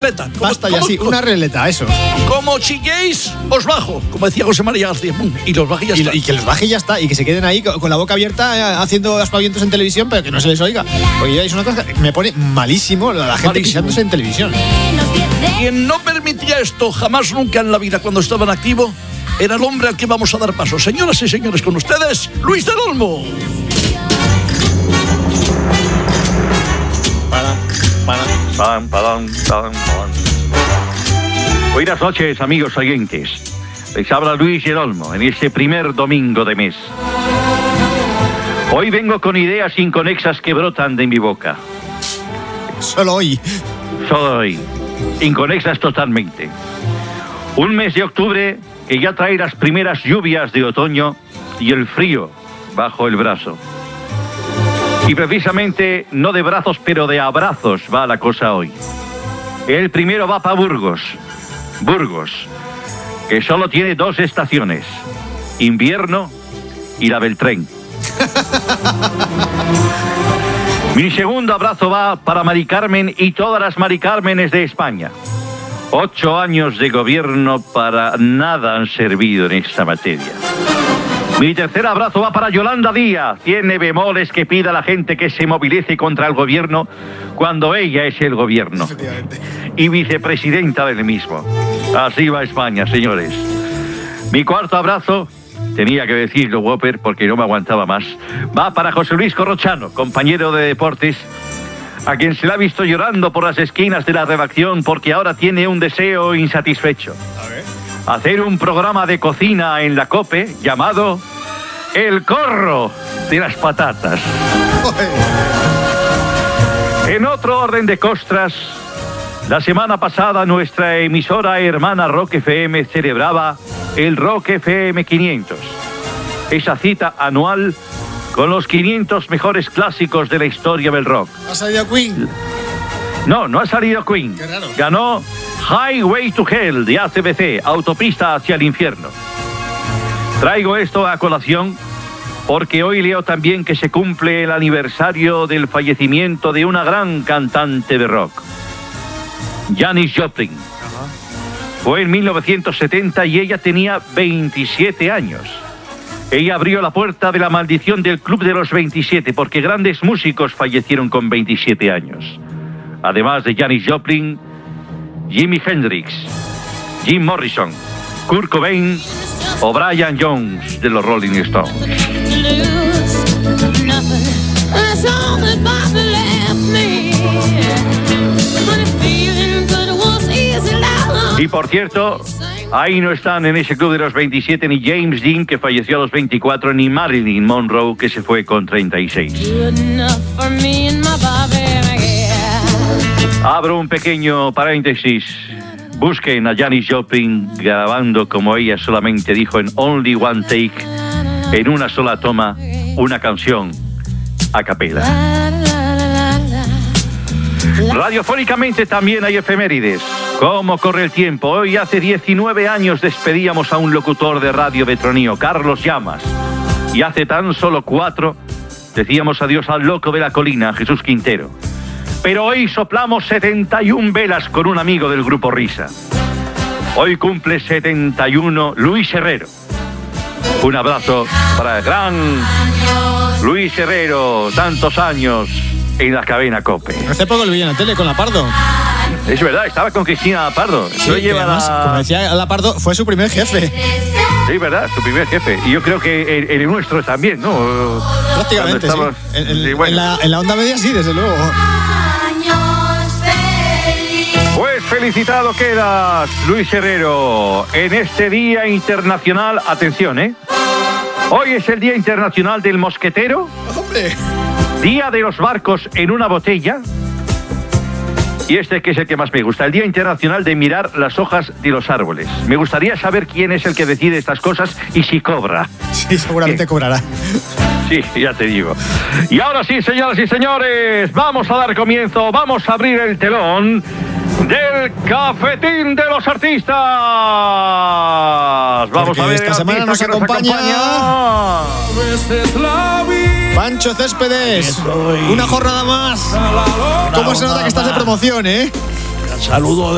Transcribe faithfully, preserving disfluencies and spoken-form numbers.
regleta. Basta ya, sí, una regleta, eso. Como chilléis, os bajo, como decía José María García. Y los baje y ya y, está. Y que los baje y ya está. Y que se queden ahí con, con la boca abierta haciendo aspavientos en televisión, pero que no se les oiga. Porque es una cosa que me pone malísimo la gente malísimo. Pisándose en televisión. Quien no permitía esto jamás nunca en la vida cuando estaba en activo era el hombre al que vamos a dar paso. Señoras y señores, con ustedes, Luis del Olmo. Pam, pam, pam, pam. Buenas noches, amigos oyentes. Les habla Luis del Olmo en este primer domingo de mes. Hoy vengo con ideas inconexas que brotan de mi boca. Solo hoy. Solo hoy. Inconexas totalmente. Un mes de octubre que ya trae las primeras lluvias de otoño y el frío bajo el brazo. Y precisamente, no de brazos, pero de abrazos va la cosa hoy. El primero va para Burgos. Burgos, que solo tiene dos estaciones, invierno y la del tren. Mi segundo abrazo va para Mari Carmen y todas las Mari Cármenes de España. Ocho años de gobierno para nada han servido en esta materia. Mi tercer abrazo va para Yolanda Díaz. Tiene bemoles que pida a la gente que se movilice contra el gobierno cuando ella es el gobierno. Y vicepresidenta del mismo. Así va España, señores. Mi cuarto abrazo, tenía que decirlo, Whopper, porque no me aguantaba más, va para José Luis Corrochano, compañero de deportes, a quien se le ha visto llorando por las esquinas de la redacción porque ahora tiene un deseo insatisfecho. A ver. Hacer un programa de cocina en la COPE llamado El Corro de las Patatas. En otro orden de costras, la semana pasada nuestra emisora hermana Rock F M celebraba el Rock F M quinientos. Esa cita anual con los quinientos mejores clásicos de la historia del rock. ¿Ha salido Queen? No, no ha salido Queen. Qué raro. Ganó Highway to Hell de A C D C, Autopista hacia el Infierno. Traigo esto a colación porque hoy leo también que se cumple el aniversario del fallecimiento de una gran cantante de rock, Janis Joplin. Uh-huh. Fue en mil novecientos setenta y ella tenía veintisiete años. Ella abrió la puerta de la maldición del Club de los veintisiete porque grandes músicos fallecieron con veintisiete años. Además de Janis Joplin, Jimi Hendrix, Jim Morrison, Kurt Cobain o Brian Jones de los Rolling Stones. Y por cierto, ahí no están en ese club de los veintisiete ni James Dean, que falleció a los veinticuatro, ni Marilyn Monroe, que se fue con treinta y seis. Abro un pequeño paréntesis. Busquen a Janis Joplin grabando, como ella solamente dijo, en Only One Take, en una sola toma, una canción a capela. Radiofónicamente también hay efemérides. ¿Cómo corre el tiempo? Hoy hace diecinueve años despedíamos a un locutor de Radio Betronío, Carlos Llamas. Y hace tan solo cuatro decíamos adiós al loco de la colina, Jesús Quintero. Pero hoy soplamos setenta y una velas con un amigo del Grupo Risa. Hoy cumple setenta y uno Luis Herrero. Un abrazo para el gran Luis Herrero, tantos años en la cadena COPE. Hace poco lo vi en la tele con La Pardo. Es verdad, estaba con Cristina Pardo. Sí, lleva además, la... como decía La Pardo, fue su primer jefe. Sí, verdad, su primer jefe. Y yo creo que el, el nuestro también, ¿no? Prácticamente, estamos... sí. En, en, sí, bueno. en, la, en la onda media sí, desde luego. Pues felicitado quedas, Luis Herrero, en este Día Internacional. Atención, ¿eh? Hoy es el Día Internacional del Mosquetero. ¡Hombre! Día de los barcos en una botella. Y este que es el que más me gusta, el Día Internacional de mirar las hojas de los árboles. Me gustaría saber quién es el que decide estas cosas y si cobra. Sí, seguramente ¿Qué? cobrará. Sí, ya te digo. Y ahora sí, señoras y señores, vamos a dar comienzo, vamos a abrir el telón del Cafetín de los Artistas. Vamos Porque a ver esta semana nos acompaña, nos acompaña Pancho Céspedes. Una jornada más. ¿Cómo se nota que estás de promoción, eh? Saludo